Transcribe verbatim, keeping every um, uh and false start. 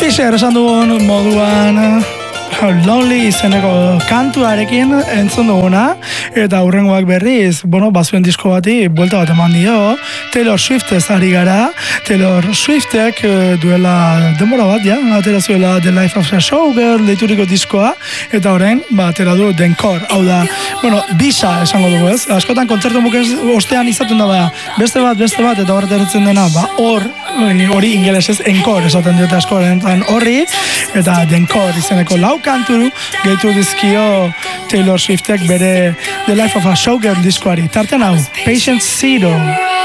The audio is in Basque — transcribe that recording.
Fisher esan dugun moduan How Lonely izeneko kantuarekin entzun duguna, eta hurrengoak berriz, bueno, bazuen disko bati buelta bat eman dio, Taylor Swift ez ari gara. Taylor Swiftek duela denbora bat, ja, atera zuela The Life of a Showgirl deituriko diskoa, eta orain, ba, atera du Denkor, hau da, bueno, bisa esango dugu ez, askotan kontzertu bukez ostean izaten da, ba, beste bat, beste bat, eta horret erretzen dena, ba, hor, hori ingelesez, encore esaten diote askoren horri, eta Denkor izeneko lau kantu gehitu dizkio Taylor Swiftek bere The Life of a Showgirl diskoari. Tarten hau, Patient Zero.